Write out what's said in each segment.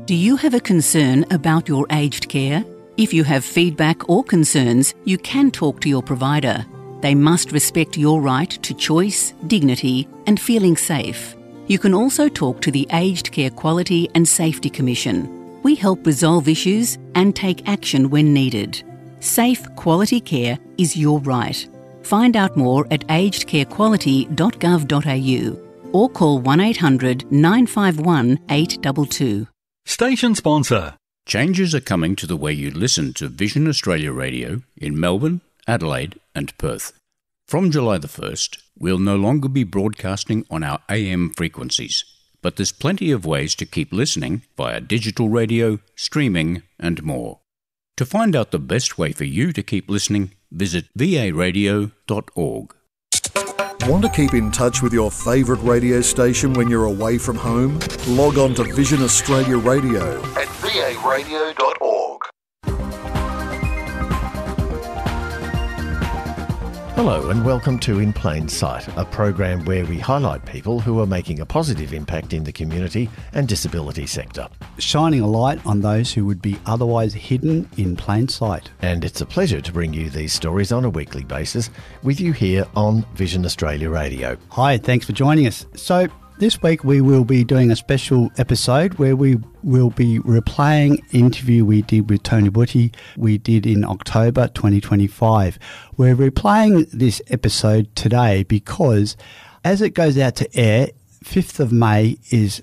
Do you have a concern about your aged care? If you have feedback or concerns, you can talk to your provider. They must respect your right to choice, dignity, and feeling safe. You can also talk to the Aged Care Quality and Safety Commission. We help resolve issues and take action when needed. Safe, quality care is your right. Find out more at agedcarequality.gov.au or call 1800 951 822. Station sponsor. Changes are coming to the way you listen to Vision Australia Radio in Melbourne, Adelaide and Perth. From July the 1st, we'll no longer be broadcasting on our AM frequencies, but there's plenty of ways to keep listening via digital radio, streaming and more. To find out the best way for you to keep listening, visit varadio.org. Want to keep in touch with your favourite radio station when you're away from home? Log on to Vision Australia Radio at varadio.org. Hello and welcome to In Plain Sight, a program where we highlight people who are making a positive impact in the community and disability sector, shining a light on those who would be otherwise hidden in plain sight. And it's a pleasure to bring you these stories on a weekly basis with you here on Vision Australia Radio. Hi, thanks for joining us. So this week we will be doing a special episode where we will be replaying an interview we did with Tony Butty we did in October 2025. We're replaying this episode today because as it goes out to air, 5th of May is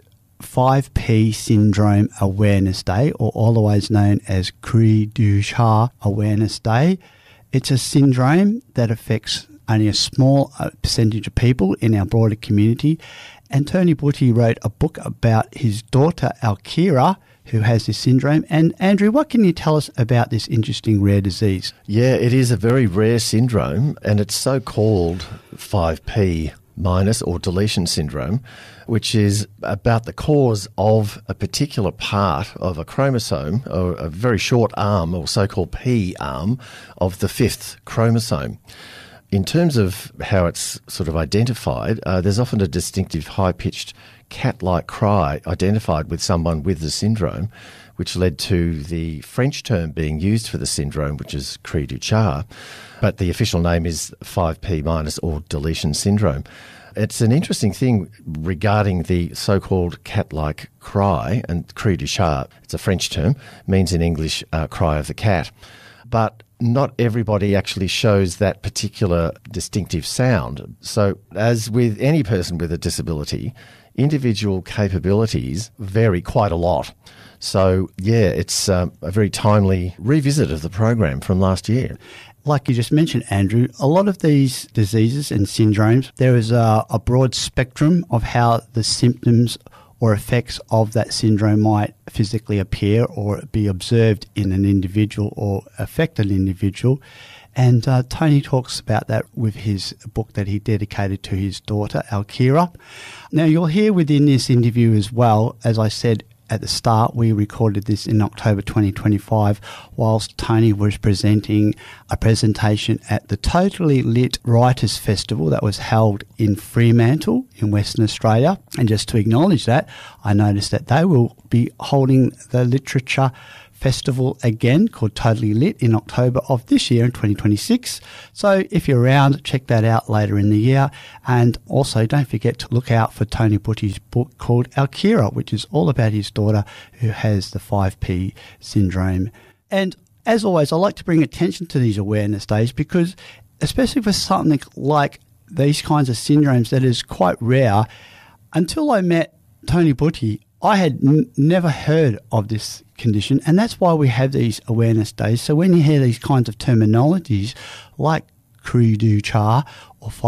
5P Syndrome Awareness Day, or otherwise known as Cri du Chat Awareness Day. It's a syndrome that affects only a small percentage of people in our broader community. And Tony Butty wrote a book about his daughter, Alkira, who has this syndrome. And Andrew, what can you tell us about this interesting rare disease? Yeah, it is a very rare syndrome, and it's so-called 5P minus or deletion syndrome, which is about the cause of a particular part of a chromosome, or a very short arm, or so-called P arm, of the 5th chromosome. In terms of how it's sort of identified, there's often a distinctive high-pitched cat-like cry identified with someone with the syndrome, which led to the French term being used for the syndrome, which is cri du chat, but the official name is 5P minus or deletion syndrome. It's an interesting thing regarding the so-called cat-like cry, and cri du chat, it's a French term, means in English cry of the cat. But not everybody actually shows that particular distinctive sound. So as with any person with a disability, individual capabilities vary quite a lot. So, yeah, it's a very timely revisit of the program from last year. Like you just mentioned, Andrew, a lot of these diseases and syndromes, there is a broad spectrum of how the symptoms or effects of that syndrome might physically appear or be observed in an individual or affect an individual. And Tony talks about that with his book that he dedicated to his daughter, Alkira. Now, you'll hear within this interview as well, as I said at the start, we recorded this in October 2025 whilst Tony was presenting a presentation at the Totally Lit Writers Festival that was held in Fremantle in Western Australia. And just to acknowledge that, I noticed that they will be holding the literature festival again called Totally Lit in October of this year in 2026. So if you're around, check that out later in the year. And also don't forget to look out for Tony Butty's book called Alkira, which is all about his daughter who has the 5P syndrome. And as always, I like to bring attention to these awareness days because especially for something like these kinds of syndromes that is quite rare, until I met Tony Butty, I had never heard of this condition, and that's why we have these awareness days. So when you hear these kinds of terminologies like cri du chat or